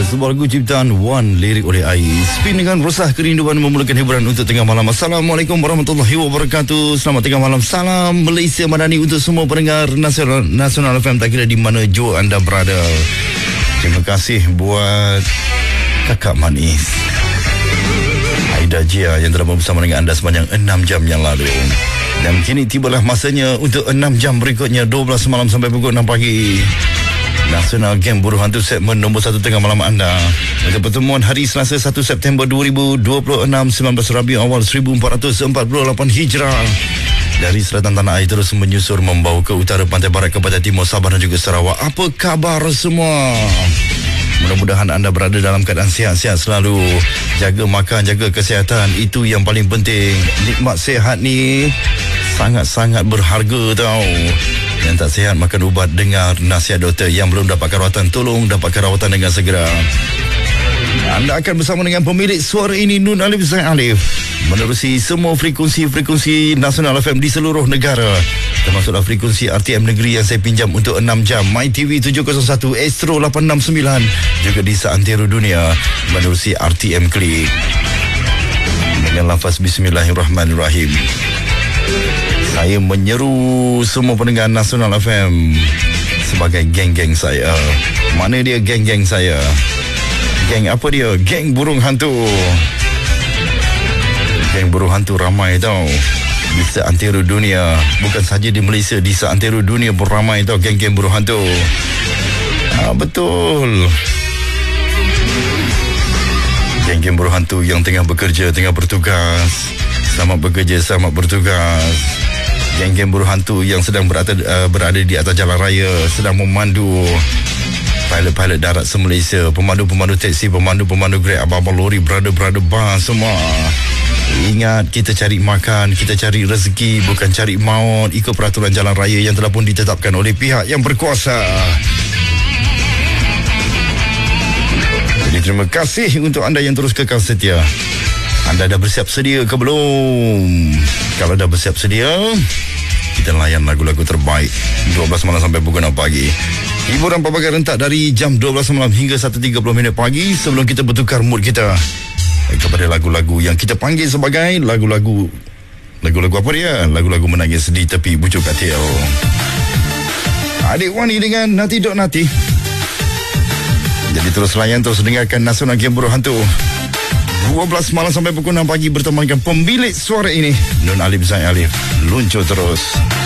Sebuah lagu ciptaan Wan, lirik oleh Ais. Spin dengan Rosah Kerinduan memulakan hiburan untuk tengah malam. Assalamualaikum warahmatullahi wabarakatuh. Selamat tengah malam. Salam Malaysia Madani untuk semua pendengar Nasional FM, tak kira di mana jua anda berada. Terima kasih buat kakak manis Aida Jia yang telah bersama dengan anda sepanjang 6 jam yang lalu. Dan kini tibalah masanya untuk 6 jam berikutnya, 12 malam sampai pukul 6 pagi. Nasional Game Buruh Hantu segmen nombor 1 tengah malam anda. Untuk pertemuan hari Selasa 1 September 2026, 19 Rabiul Awal 1448 Hijrah. Dari selatan tanah air terus menyusur membawa ke utara, pantai barat, ke pantai timur, Sabah dan juga Sarawak. Apa khabar semua? Mudah-mudahan anda berada dalam keadaan sihat-sihat selalu. Jaga makan, jaga kesihatan, itu yang paling penting. Nikmat sihat ni sangat-sangat berharga tau. Yang tak sihat makan ubat, dengar nasihat doktor. Yang belum dapatkan rawatan, tolong dapatkan rawatan dengan segera. Anda akan bersama dengan pemilik suara ini, Nun Alif Zain Alif, menerusi semua frekuensi Nasional FM di seluruh negara, termasuklah frekuensi RTM Negeri yang saya pinjam untuk 6 jam, MyTV 701, Astro 869, juga di seantero dunia menerusi RTM Klik. Dengan lafaz Bismillahirrahmanirrahim, saya menyeru semua pendengar Nasional FM sebagai geng-geng saya. Mana dia geng-geng saya? Geng apa dia? Geng Burung Hantu. Geng Burung Hantu ramai tau di seantero dunia. Bukan saja di Malaysia, di seantero dunia pun ramai tau geng-geng Burung Hantu. Betul. Geng-geng Burung Hantu yang tengah bekerja, tengah bertugas. Selamat bekerja, selamat bertugas. Geng-geng Buruh Hantu yang sedang berada di atas jalan raya, sedang memandu pilot-pilot darat se-Malaysia, pemandu-pemandu teksi, pemandu-pemandu Grab, abang-abang lori, brother-brother bas semua. Ingat, kita cari makan, kita cari rezeki, bukan cari maut, ikut peraturan jalan raya yang telah pun ditetapkan oleh pihak yang berkuasa. Jadi terima kasih untuk anda yang terus kekal setia. Anda dah bersiap sedia ke belum? Kalau dah bersiap sedia, kita layan lagu-lagu terbaik 12 malam sampai pukul 6 pagi. Hiburan pelbagai rentak dari jam 12 malam hingga 1.30 pagi, sebelum kita bertukar mood kita kepada lagu-lagu yang kita panggil sebagai lagu-lagu apa dia? Lagu-lagu menangis di tepi bujuk katil. Adik Wani dengan Nati Dok Nati. Jadi terus layan, terus dengarkan Nasional Game Buruh Hantu 12 malam sampai pukul 6 pagi bertemankan pemilik suara ini, Nun Alif Zain Alif. Luncur terus.